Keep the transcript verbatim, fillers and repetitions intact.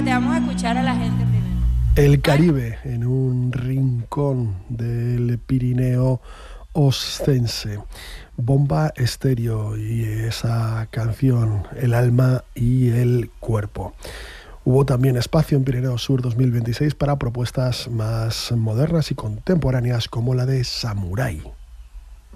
espérate, vamos a escuchar a la gente primero. El Caribe en un rincón del Pirineo oscense. Bomba Estéreo y esa canción, El alma y el cuerpo. Hubo también espacio en Pirineo Sur dos mil veintiséis para propuestas más modernas y contemporáneas como la de Samurai.